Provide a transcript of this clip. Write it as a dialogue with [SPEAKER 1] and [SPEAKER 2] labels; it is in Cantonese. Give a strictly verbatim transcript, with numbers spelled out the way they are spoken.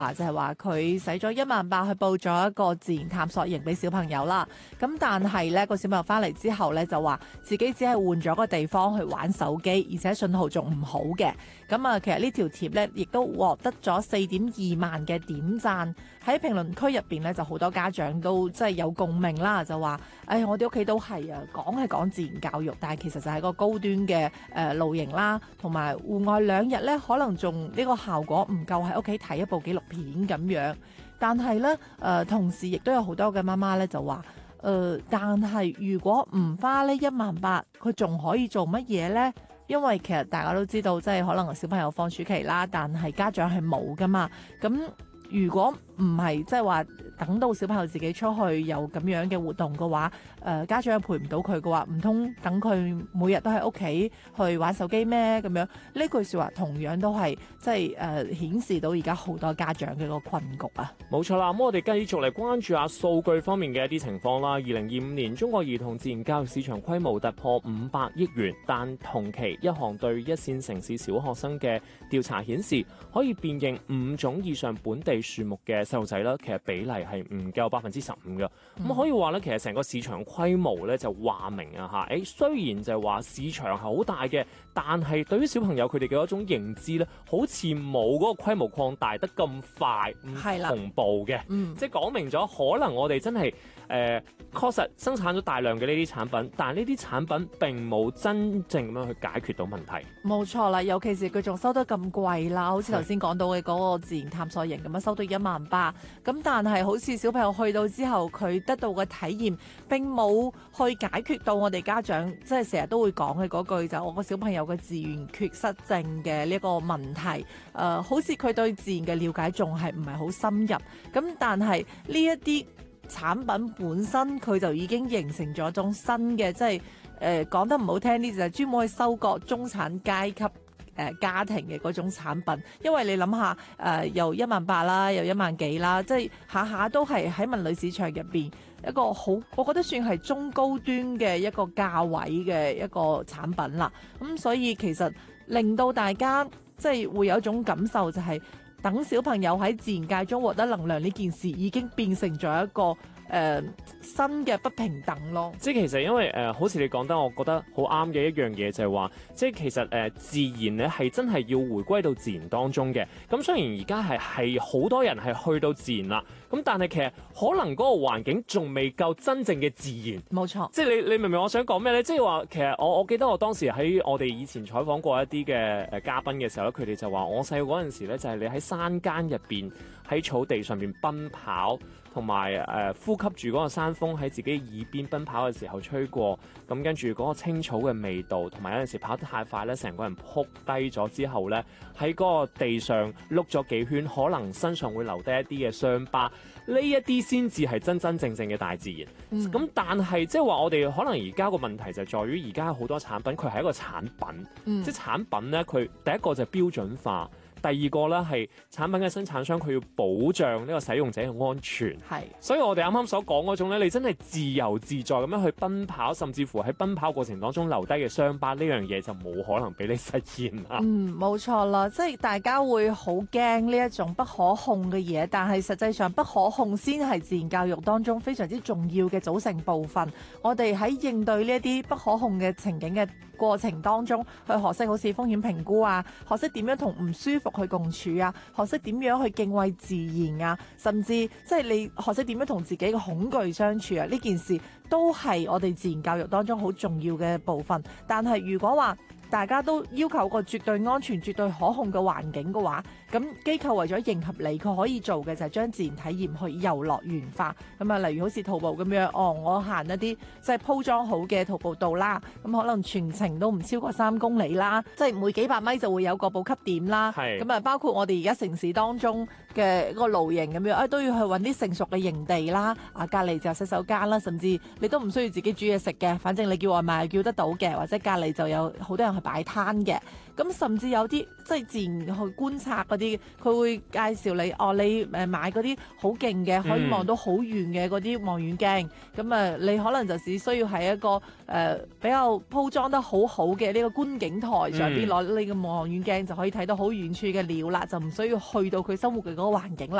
[SPEAKER 1] 啊，就係話佢使咗一萬八去報咗一個自然探索營俾小朋友啦。咁但係咧個小朋友翻嚟之後咧就話自己只係換咗個地方去玩手機，而且信號仲唔好嘅。咁啊，其實呢條貼咧亦都獲得咗四點二萬嘅點讚。喺評論區入邊咧就好多家長都即係有共鳴啦，就話：誒我哋屋企都係啊，講係講自然教育，但係其實就係個高端嘅誒露營啦，同埋戶外兩日咧可能仲呢個效果唔夠喺屋企睇一部紀錄片咁樣。但係咧誒同時亦都有好多嘅媽媽咧就話：誒、呃、但係如果唔花呢一萬八，佢仲可以做乜嘢咧？因為其實大家都知道，即係可能小朋友放暑期啦，但係家長係冇噶嘛。咁如果唔係即係話等到小朋友自己出去有咁樣嘅活動嘅話，誒、呃、家長又陪唔到佢嘅話，唔通等佢每日都喺屋企去玩手機咩？咁樣呢句説話同樣都係即係誒顯示到而家好多家長嘅個困局啊！
[SPEAKER 2] 冇錯啦，咁我哋繼續嚟關注下數據方面嘅一啲情況啦。二零二五年中國兒童自然教育市場規模突破五百億元，但同期一項對一線城市小學生嘅調查顯示，可以辨認五種以上本地樹木嘅細路仔啦，其實比例係唔夠百分之十五嘅。咁、嗯、可以話咧，其實成個市場規模咧就話明啊嚇。誒雖然就係話市場係好大嘅，但係對於小朋友佢哋嘅一種認知咧，好似冇嗰個規模擴大得咁快，唔同步嘅。嗯，即係講明咗，可能我哋真係誒、呃、確實生產咗大量嘅呢啲產品，但係呢啲產品並冇真正咁樣去解決到問題。
[SPEAKER 1] 冇錯啦，尤其是佢仲收得咁貴啦，好似頭先講到嘅嗰個自然探索營咁樣收到一萬八，咁但係好似小朋友去到之後，佢得到嘅體驗並冇去解決到我哋家長即係成日都會講嘅嗰句，就係、我個小朋友嘅自然缺失症嘅呢個問題。誒、呃，好似佢對自然嘅了解仲係唔係好深入，咁但係呢一啲產品本身佢就已經形成咗一種新嘅，即係誒講得唔好聽啲就係專門去收割中產階級誒、呃、家庭嘅嗰種產品。因為你諗下誒，又一萬八啦，又一萬幾啦，即係下下都係喺文旅市場入邊一個好，我覺得算係中高端嘅一個價位嘅一個產品啦。咁、嗯、所以其實令到大家即係會有一種感受，就係、是、等小朋友喺自然界中獲得能量呢件事，已經變成咗一個誒、呃、新嘅不平等咯。
[SPEAKER 2] 即係其實因為誒、呃，好似你講得，我覺得好啱嘅一樣嘢就係話，即係其實誒、呃、自然咧係真係要回歸到自然當中嘅。咁雖然而家係係好多人係去到自然啦，咁但係其實可能嗰個環境仲未夠真正嘅自然。
[SPEAKER 1] 冇錯，
[SPEAKER 2] 即係你你明唔明我想講咩咧？即係話其實我我記得我當時喺我哋以前採訪過一啲嘅誒嘉賓嘅時候咧，佢哋就話我細個嗰陣時咧就係、是、你喺山間入邊喺草地上邊奔跑。同埋誒呼吸住嗰個山風喺自己耳邊奔跑嘅時候吹過，咁跟住嗰個青草嘅味道，同埋有陣時跑得太快咧，成個人撲低咗之後咧，喺嗰個地上碌咗幾圈，可能身上會留低一啲嘅傷疤，呢一啲先至係真真正正嘅大自然。咁、嗯、但係即係話我哋可能而家個問題就係在於而家好多產品佢係一個產品，嗯、即係產品咧佢第一個就係標準化。第二個咧係產品嘅生產商，佢要保障呢個使用者嘅安全。係，所以我哋啱啱所講嗰種咧，你真係自由自在咁樣去奔跑，甚至乎喺奔跑過程當中留低嘅傷疤，呢樣嘢就冇可能俾你實現啦。
[SPEAKER 1] 嗯，冇錯啦，即係大家會好驚呢一種不可控嘅嘢，但係實際上不可控先係自然教育當中非常之重要嘅組成部分。我哋喺應對呢一啲不可控嘅情景嘅過程當中，去學識好似風險評估啊，學識點樣同唔舒服去共處啊，學識點樣去敬畏自然啊，甚至即係你學識點樣同自己嘅恐懼相處啊，呢件事都係我哋自然教育當中好重要嘅部分。但係如果話大家都要求個絕對安全、絕對可控嘅環境嘅話，咁機構為咗迎合你，佢可以做嘅就係將自然體驗去遊樂園化。咁啊，例如好似徒步咁樣，哦，我行一啲即係鋪裝好嘅徒步道啦，咁可能全程都唔超過三公里啦，即係每幾百米就會有個補給點啦。咁啊，包括我哋而家城市當中嘅個露營咁樣，啊都要去揾啲成熟嘅營地啦，啊隔離就有洗手間啦，甚至你都唔需要自己煮嘢食嘅，反正你叫外賣叫得到嘅，或者隔離就有好多人去擺攤嘅。咁咁甚至有啲即係自然去觀察嗰啲，佢會介紹你哦，你誒買嗰啲好勁嘅，可以望到好遠嘅嗰啲望遠鏡。咁啊、嗯，你可能就只需要喺一個誒、呃、比較鋪裝得好好嘅呢個觀景台上邊攞呢個望遠鏡就可以睇到好遠處嘅鳥啦，就唔需要去到佢生活嘅嗰個環境啦。